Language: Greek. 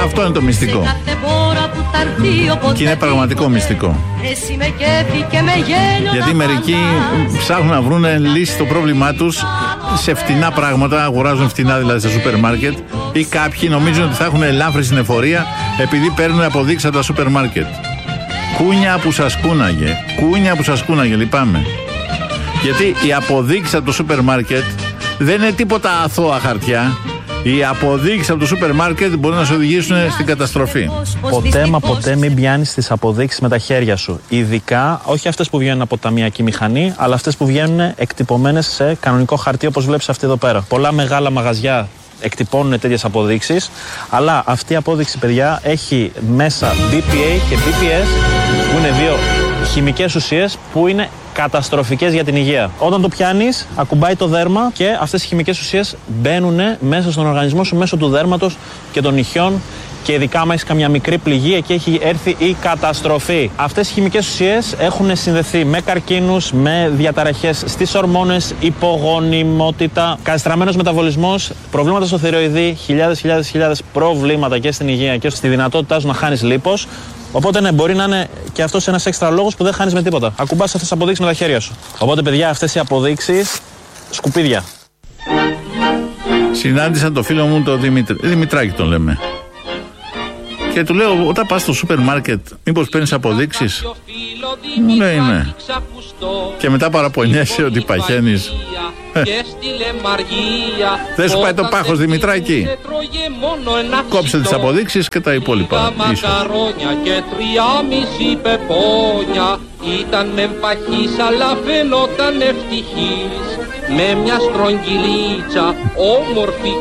Αυτό είναι το μυστικό. Και είναι πραγματικό μυστικό. Γιατί μερικοί ψάχνουν να βρουν λύση στο πρόβλημά τους σε φτηνά πράγματα, αγοράζουν φτηνά δηλαδή στα σούπερ μάρκετ, ή κάποιοι νομίζουν ότι θα έχουν ελάφρυνση στην εφορία επειδή παίρνουν αποδείξεις από τα σούπερ μάρκετ. Κούνια που σας κούναγε. Κούνια που σας κούναγε, λυπάμαι. Γιατί οι αποδείξεις από το σούπερ μάρκετ δεν είναι τίποτα αθώα χαρτιά. Οι αποδείξεις από το σούπερ μάρκετ μπορούν να σε οδηγήσουν στην καταστροφή. Ποτέ μα ποτέ μην πιάνεις τις αποδείξεις με τα χέρια σου. Ειδικά, όχι αυτές που βγαίνουν από ταμιακή μηχανή, αλλά αυτές που βγαίνουν εκτυπωμένες σε κανονικό χαρτί, όπως βλέπεις αυτή εδώ πέρα. Πολλά μεγάλα μαγαζιά εκτυπώνουν τέτοιες αποδείξεις, αλλά αυτή η απόδειξη, παιδιά, έχει μέσα BPA και BPS, που είναι δύο χημικές ουσίες που είναι καταστροφικές για την υγεία. Όταν το πιάνεις, ακουμπάει το δέρμα και αυτές οι χημικές ουσίες μπαίνουν μέσα στον οργανισμό σου μέσω του δέρματος και των ηχιών. Και ειδικά άμα έχεις καμιά μικρή πληγή, εκεί έχει έρθει η καταστροφή. Αυτές οι χημικές ουσίες έχουν συνδεθεί με καρκίνους, με διαταραχές στις ορμόνες, υπογονιμότητα, κατεστραμμένος μεταβολισμός, προβλήματα στο θηροειδή, χιλιάδες προβλήματα και στην υγεία και στη δυνατότητά σου να χάνεις λίπος. Οπότε ναι, μπορεί να είναι και αυτός ένας έξτρα λόγος που δεν χάνεις με τίποτα. Ακουμπάς αυτές τις αποδείξεις με τα χέρια σου. Οπότε, παιδιά, αυτές οι αποδείξεις, σκουπίδια. Συνάντησα το φίλο μου τον Δημητράκη, τον λέμε. Και του λέω, όταν πας στο σούπερ μάρκετ, μήπως παίρνεις αποδείξεις? Μου λέει ναι. Και μετά παραπονιέσαι ότι παχαίνεις. Δεν σου πάει το πάχος, Δημητράκη? Κόψε τις αποδείξεις και τα υπόλοιπα. Ήταν εμπαχής αλλά φαινόταν ευτυχής, με μια στρογγυλίτσα όμορφη